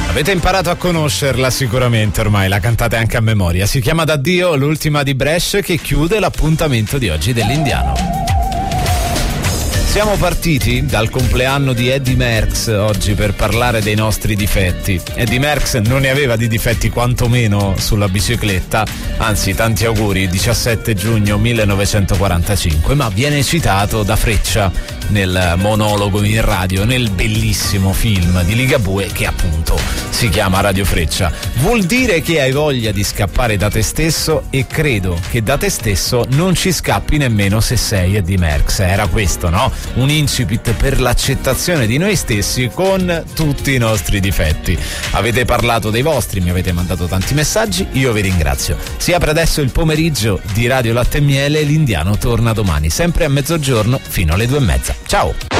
Avete imparato a conoscerla sicuramente ormai, la cantate anche a memoria. Si chiama D'addio, l'ultima di Bresh, che chiude l'appuntamento di oggi dell'Indiano. Siamo partiti dal compleanno di Eddie Merckx oggi per parlare dei nostri difetti. Eddie Merckx non ne aveva di difetti quantomeno sulla bicicletta, anzi tanti auguri, 17 giugno 1945, ma viene citato da Freccia nel monologo in radio, nel bellissimo film di Ligabue che appunto si chiama Radio Freccia. Vuol dire che hai voglia di scappare da te stesso, e credo che da te stesso non ci scappi nemmeno se sei Eddie Merckx. Era questo, no? Un incipit per l'accettazione di noi stessi con tutti i nostri difetti. Avete parlato dei vostri, mi avete mandato tanti messaggi, io vi ringrazio. Si apre adesso il pomeriggio di Radio Latte e Miele, l'Indiano torna domani, sempre a mezzogiorno fino alle 2:30. Ciao!